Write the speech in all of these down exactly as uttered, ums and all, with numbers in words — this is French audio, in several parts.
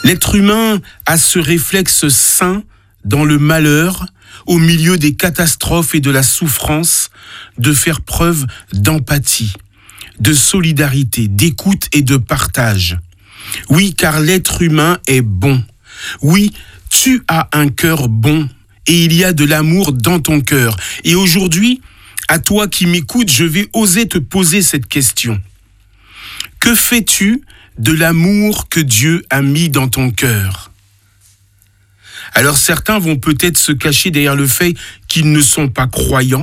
L'être humain a ce réflexe sain dans le malheur, au milieu des catastrophes et de la souffrance, de faire preuve d'empathie, de solidarité, d'écoute et de partage. Oui, car l'être humain est bon. Oui, tu as un cœur bon et il y a de l'amour dans ton cœur. Et aujourd'hui, à toi qui m'écoutes, je vais oser te poser cette question. Que fais-tu de l'amour que Dieu a mis dans ton cœur? Alors certains vont peut-être se cacher derrière le fait qu'ils ne sont pas croyants.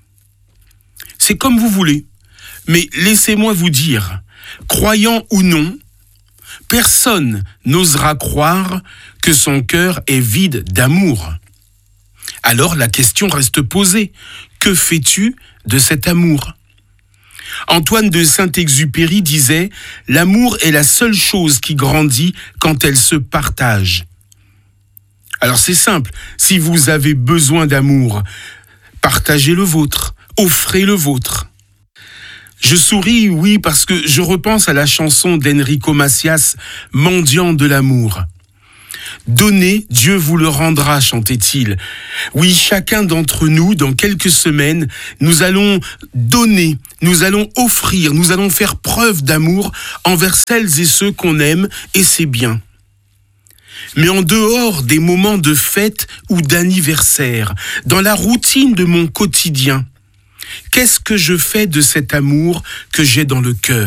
C'est comme vous voulez, mais laissez-moi vous dire, croyant ou non, personne n'osera croire que son cœur est vide d'amour. Alors la question reste posée, que fais-tu de cet amour ? Antoine de Saint-Exupéry disait « L'amour est la seule chose qui grandit quand elle se partage ». Alors c'est simple, si vous avez besoin d'amour, partagez le vôtre, offrez le vôtre. Je souris, oui, parce que je repense à la chanson d'Enrico Macias, « Mendiant de l'amour ». Donnez, Dieu vous le rendra, chantait-il. Oui, chacun d'entre nous, dans quelques semaines, nous allons donner, nous allons offrir, nous allons faire preuve d'amour envers celles et ceux qu'on aime, et c'est bien. Mais en dehors des moments de fête ou d'anniversaire, dans la routine de mon quotidien, qu'est-ce que je fais de cet amour que j'ai dans le cœur ?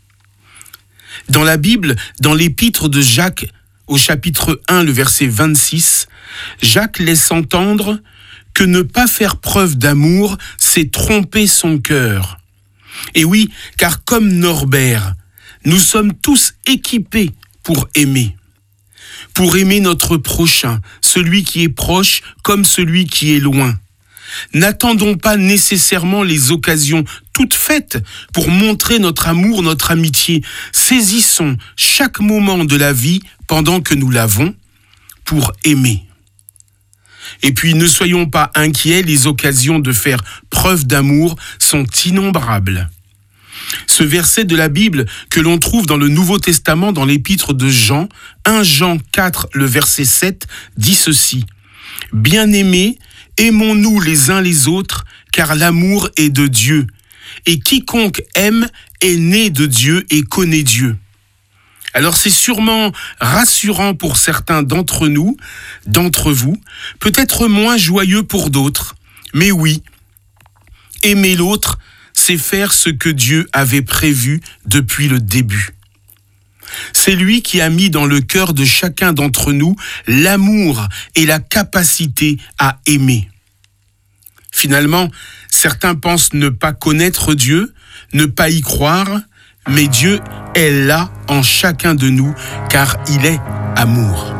Dans la Bible, dans l'épître de Jacques, au chapitre un, le verset vingt-six, Jacques laisse entendre que ne pas faire preuve d'amour, c'est tromper son cœur. Et oui, car comme Norbert, nous sommes tous équipés pour aimer. Pour aimer notre prochain, celui qui est proche comme celui qui est loin. N'attendons pas nécessairement les occasions toutes faites pour montrer notre amour, notre amitié. Saisissons chaque moment de la vie pendant que nous l'avons pour aimer. Et puis ne soyons pas inquiets, les occasions de faire preuve d'amour sont innombrables. Ce verset de la Bible que l'on trouve dans le Nouveau Testament, dans l'épître de Jean, premier Jean quatre, le verset sept, dit ceci. « Bien-aimés, aimons-nous les uns les autres, car l'amour est de Dieu. Et quiconque aime est né de Dieu et connaît Dieu. » Alors c'est sûrement rassurant pour certains d'entre nous, d'entre vous, peut-être moins joyeux pour d'autres. Mais oui, aimer l'autre, c'est faire ce que Dieu avait prévu depuis le début. C'est lui qui a mis dans le cœur de chacun d'entre nous l'amour et la capacité à aimer. Finalement, certains pensent ne pas connaître Dieu, ne pas y croire, mais Dieu est là en chacun de nous, car il est amour.